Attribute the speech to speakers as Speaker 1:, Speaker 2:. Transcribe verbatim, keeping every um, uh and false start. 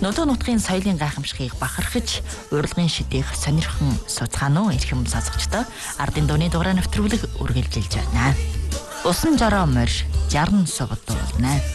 Speaker 1: Нутаг нутгийн соёлын гайхамшигыг бахархаж, урилгын шидэх сонирхон суцгаано эрхэм сонсогчдоо ардын дууны дугаараа нэвтрүүлэг үргэлжилж байна. Усан жороо морь жаран сувдуулна.